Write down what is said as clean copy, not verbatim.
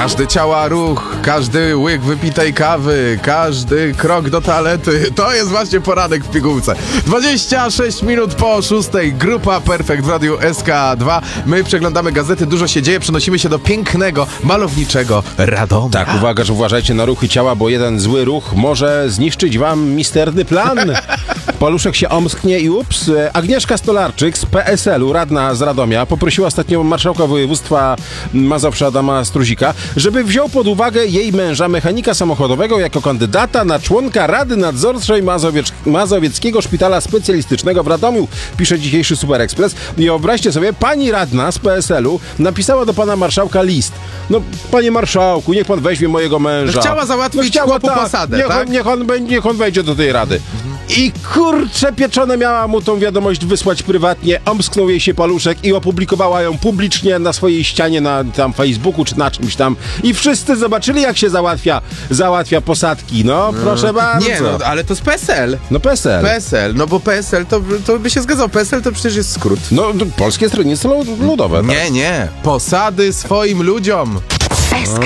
Każdy ciała ruch, każdy łyk wypitej kawy, każdy krok do toalety. To jest właśnie poranek w pigułce. 26 minut po 6. Grupa Perfekt w Radiu SK2. My przeglądamy gazety, dużo się dzieje, przenosimy się do pięknego, malowniczego Radomia. Tak, uważajcie na ruchy ciała, bo jeden zły ruch może zniszczyć wam misterny plan. Paluszek się omsknie i ups. Agnieszka Stolarczyk z PSL-u, radna z Radomia, poprosiła ostatnio marszałka województwa Mazowsza Adama Struzika, żeby wziął pod uwagę jej męża, mechanika samochodowego, jako kandydata na członka Rady Nadzorczej Mazowieckiego Szpitala Specjalistycznego w Radomiu, pisze dzisiejszy Super Express. I wyobraźcie sobie, pani radna z PSL-u napisała do pana marszałka list. No, panie marszałku, niech pan weźmie mojego męża. Chciała załatwić chłopu posadę, tak? Niech on wejdzie do tej rady. I kurczę pieczone, miała mu tą wiadomość wysłać prywatnie, omsknął jej się paluszek i opublikowała ją publicznie na swojej ścianie na tam Facebooku czy na czymś tam. I wszyscy zobaczyli, jak się załatwia posadki. No, proszę bardzo. Nie, no, ale to jest PSL. No PSL. PSL, no bo PSL to by się zgadzał. PSL to przecież jest skrót. No, Polskie Stronnictwo Ludowe. Tak? Nie. Posady swoim ludziom.